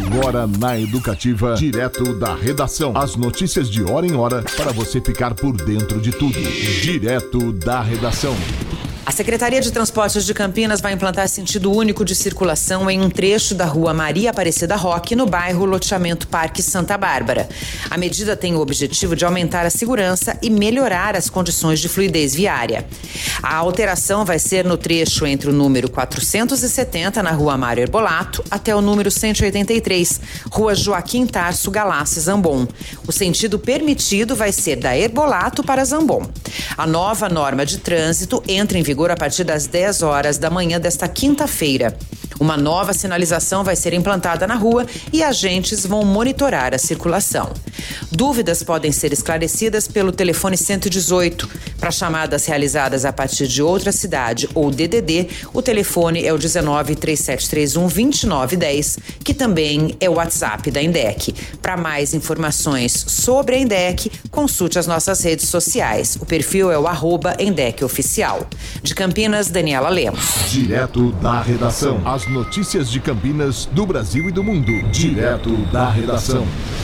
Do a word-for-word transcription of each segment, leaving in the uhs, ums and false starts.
Agora na Educativa, direto da redação. As notícias de hora em hora para você ficar por dentro de tudo. Direto da redação. A Secretaria de Transportes de Campinas vai implantar sentido único de circulação em um trecho da rua Maria Aparecida Roque, no bairro Loteamento Parque Santa Bárbara. A medida tem o objetivo de aumentar a segurança e melhorar as condições de fluidez viária. A alteração vai ser no trecho entre o número quatrocentos e setenta, na rua Mário Herbolato, até o número cento e oitenta e três, rua Joaquim Tarso Galassi Zambon. O sentido permitido vai ser da Herbolato para Zambon. A nova norma de trânsito entra em vigor a partir das dez horas da manhã desta quinta-feira. Uma nova sinalização vai ser implantada na rua e agentes vão monitorar a circulação. Dúvidas podem ser esclarecidas pelo telefone cento e dezoito. Para chamadas realizadas a partir de outra cidade ou D D D, o telefone é o dezenove, três sete três um, vinte e nove dez, que também é o WhatsApp da Indec. Para mais informações sobre a Indec, consulte as nossas redes sociais. O perfil é o arroba Indec Oficial. De Campinas, Daniela Lemos. Direto da redação. As notícias de Campinas, do Brasil e do mundo. Direto da redação.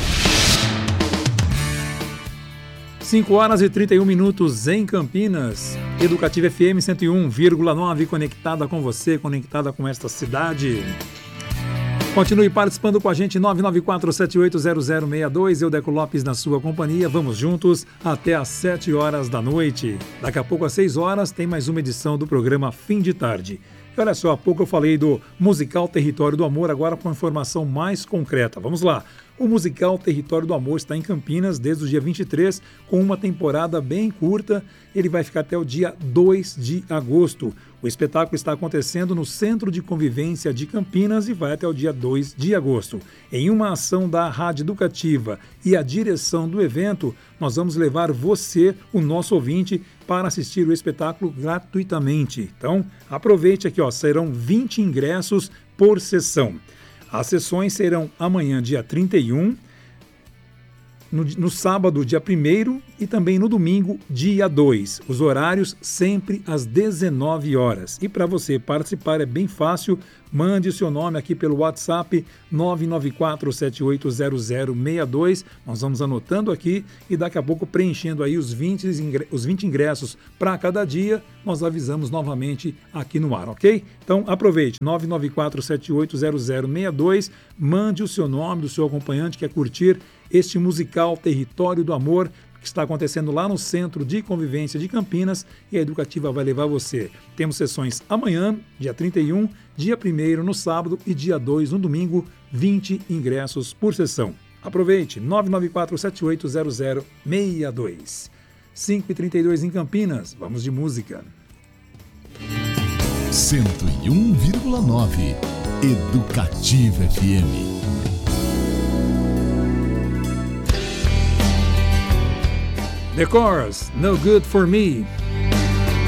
cinco horas e trinta e um minutos em Campinas. Educativa F M cento e um vírgula nove, conectada com você, conectada com esta cidade. Continue participando com a gente, nove nove quatro sete oito zero zero seis dois. Eu, Deco Lopes, na sua companhia. Vamos juntos até às sete horas da noite. Daqui a pouco, às seis horas, tem mais uma edição do programa Fim de Tarde. E olha só, há pouco eu falei do musical Território do Amor, agora com informação mais concreta. Vamos lá. O musical Território do Amor está em Campinas desde o dia vinte e três, com uma temporada bem curta. Ele vai ficar até o dia dois de agosto. O espetáculo está acontecendo no Centro de Convivência de Campinas e vai até o dia dois de agosto. Em uma ação da Rádio Educativa e a direção do evento, nós vamos levar você, o nosso ouvinte, para assistir o espetáculo gratuitamente. Então, aproveite aqui, ó, serão vinte ingressos por sessão. As sessões serão amanhã, dia trinta e um, no, no sábado, dia primeiro, e também no domingo, dia dois. Os horários sempre às dezenove horas. E para você participar é bem fácil, mande o seu nome aqui pelo WhatsApp nove nove quatro sete oito zero zero seis dois. Nós vamos anotando aqui e daqui a pouco preenchendo aí os vinte, os vinte ingressos para cada dia, nós avisamos novamente aqui no ar, ok? Então aproveite, nove nove quatro sete oito zero zero seis dois, mande o seu nome do seu acompanhante que quer curtir este musical Território do Amor, que está acontecendo lá no Centro de Convivência de Campinas, e a Educativa vai levar você. Temos sessões amanhã, dia trinta e um, dia primeiro no sábado e dia dois no domingo, vinte ingressos por sessão. Aproveite, nove nove quatro sete oito zero zero seis dois. cinco e trinta e dois em Campinas, vamos de música. cento e um vírgula nove Educativa F M. The Chorus, No Good For Me.